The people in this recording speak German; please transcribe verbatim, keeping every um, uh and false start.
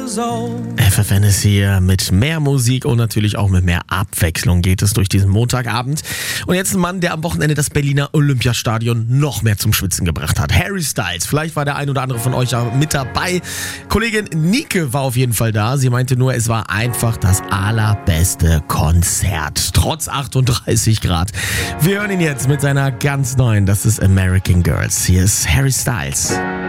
F F N ist hier mit mehr Musik und natürlich auch mit mehr Abwechslung geht es durch diesen Montagabend. Und jetzt ein Mann, der am Wochenende das Berliner Olympiastadion noch mehr zum Schwitzen gebracht hat. Harry Styles. Vielleicht war der ein oder andere von euch ja mit dabei. Kollegin Nike war auf jeden Fall da. Sie meinte nur, es war einfach das allerbeste Konzert. Trotz achtunddreißig Grad. Wir hören ihn jetzt mit seiner ganz neuen, das ist American Girls. Hier ist Harry Styles.